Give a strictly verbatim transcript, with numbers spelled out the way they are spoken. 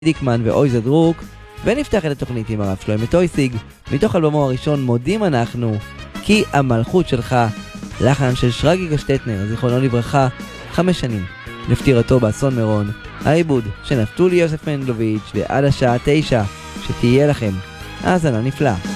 דיקמן ואוי זדרוק, ונפתח את התוכנית עם הרב שלמה טויסיג, מתוך אלבומו הראשון מודים אנחנו, כי המלכות שלך, לחן של שרגי גשטטנר, זיכרונו לברכה, חמש שנים, לפטירתו באסון מירון, העיבוד של נפתולי יוסף מנדלוביץ', ועד השעה תשע, שתהיה לכם האזנה נפלאה.